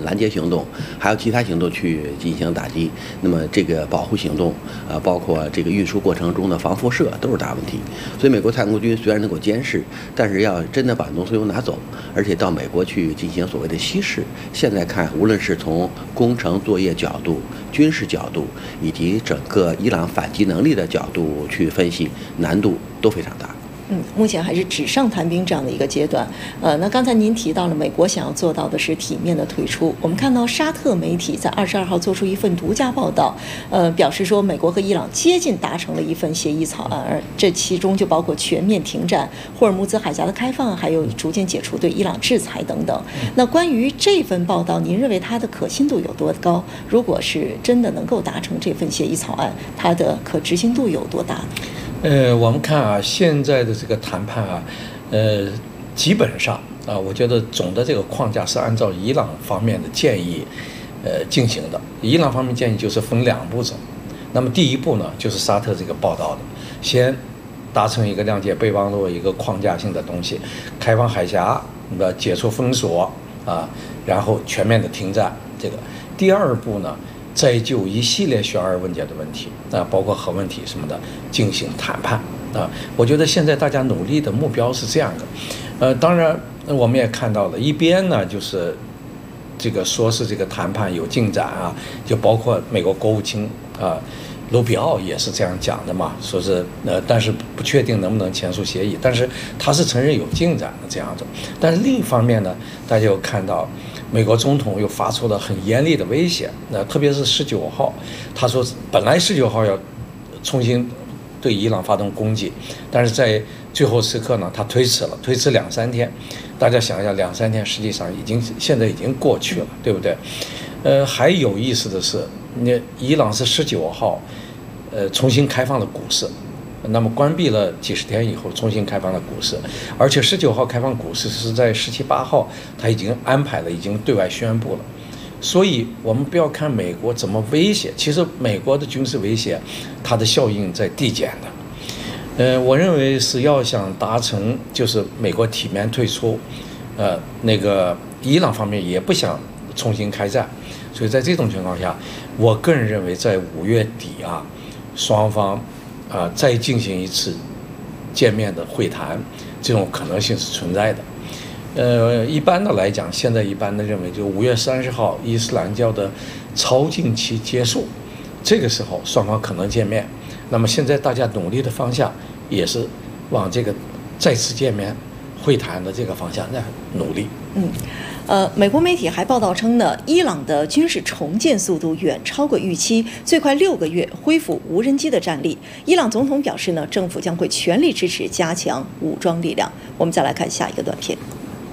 拦截行动，还有其他行动去进行打击。那么这个保护行动，包括这个运输过程中的防辐射都是大问题。所以美国太空军虽然能够监视，但是要真的把浓缩铀拿走，而且到美国去进行所谓的稀释，现在看，无论是从工程作业角度、军事角度，以及整个伊朗反击能力的角度去分析，难度都非常大。 目前还是纸上谈兵这样的一个阶段。那刚才您提到了美国想要做到的是体面的退出。我们看到沙特媒体在22号做出一份独家报道，表示说美国和伊朗接近达成了一份协议草案，而这其中就包括全面停战、霍尔木兹海峡的开放，还有逐渐解除对伊朗制裁等等。那关于这份报道，您认为它的可信度有多高？如果是真的能够达成这份协议草案，它的可执行度有多大呢？ 我们看啊，现在的这个谈判啊，基本上啊，我觉得总的这个框架是按照伊朗方面的建议，进行的。伊朗方面建议就是分2步走。那么第一步呢，就是沙特这个报道的，先达成一个谅解备忘录一个框架性的东西，开放海峡，解除封锁啊，然后全面的停战。这个第2步呢，再就一系列悬而未决的问题啊，包括核问题什么的进行谈判啊。我觉得现在大家努力的目标是这样的，当然我们也看到了，一边呢就是这个说是这个谈判有进展啊，就包括美国国务卿啊卢比奥也是这样讲的嘛，说是但是不确定能不能签署协议，但是他是承认有进展的这样子。但是另一方面呢，大家又看到美国总统又发出了很严厉的威胁，特别是19号，他说本来19号要重新对伊朗发动攻击，但是在最后时刻呢，他推迟2-3天。大家想一下，2-3天实际上现在已经过去了，对不对？还有意思的是，伊朗是19号，重新开放了股市。那么关闭了几十天以后，重新开放了股市，而且19号开放股市是在17、18号，他已经安排了，已经对外宣布了。所以我们不要看美国怎么威胁，其实美国的军事威胁，它的效应在递减的。我认为是要想达成，就是美国体面退出，那个伊朗方面也不想重新开战，所以在这种情况下，我个人认为在5月底啊，双方再进行一次见面的会谈，这种可能性是存在的。一般的来讲，现在一般的认为，就5月30号伊斯兰教的超禁期结束，这个时候双方可能见面。那么现在大家努力的方向也是往这个再次见面会谈的这个方向在努力。 美国媒体还报道称呢，伊朗的军事重建速度远超过预期，最快6个月恢复无人机的战力。伊朗总统表示呢，政府将会全力支持加强武装力量。我们再来看下一个短片。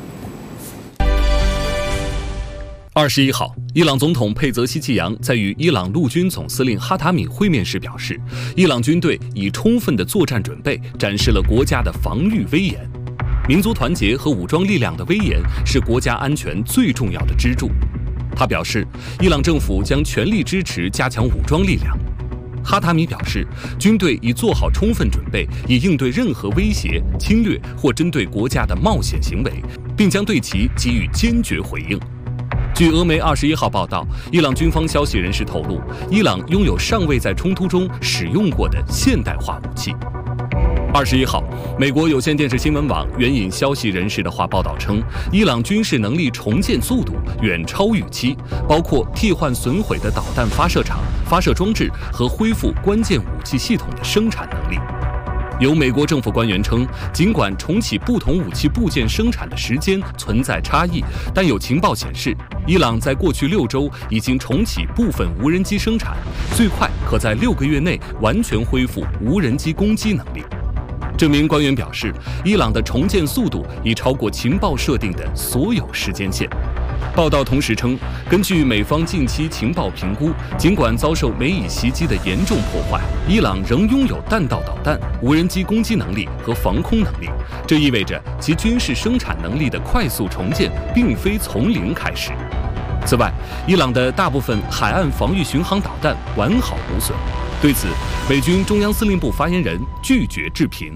21号，伊朗总统佩泽希季扬在与伊朗陆军总司令哈塔米会面时表示，伊朗军队以充分的作战准备展示了国家的防御威严。民族团结和武装力量的威严是国家安全最重要的支柱。他表示，伊朗政府将全力支持加强武装力量。哈塔米表示，军队已做好充分准备，以应对任何威胁、侵略或针对国家的冒险行为，并将对其给予坚决回应。据俄媒21号报道，伊朗军方消息人士透露，伊朗拥有尚未在冲突中使用过的现代化武器。21号，美国有线电视新闻网援引消息人士的话报道称，伊朗军事能力重建速度远超预期，包括替换损毁的导弹发射场、发射装置和恢复关键武器系统的生产能力。有美国政府官员称，尽管重启不同武器部件生产的时间存在差异，但有情报显示，伊朗在过去6周已经重启部分无人机生产，最快可在6个月内完全恢复无人机攻击能力。这名官员表示，伊朗的重建速度已超过情报设定的所有时间线。报道同时称，根据美方近期情报评估，尽管遭受美以袭击的严重破坏，伊朗仍拥有弹道导弹、无人机攻击能力和防空能力。这意味着其军事生产能力的快速重建并非从零开始。此外，伊朗的大部分海岸防御巡航导弹完好无损。对此，美军中央司令部发言人拒绝置评。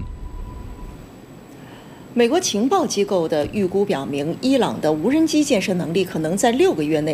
美国情报机构的预估表明，伊朗的无人机建设能力可能在6个月内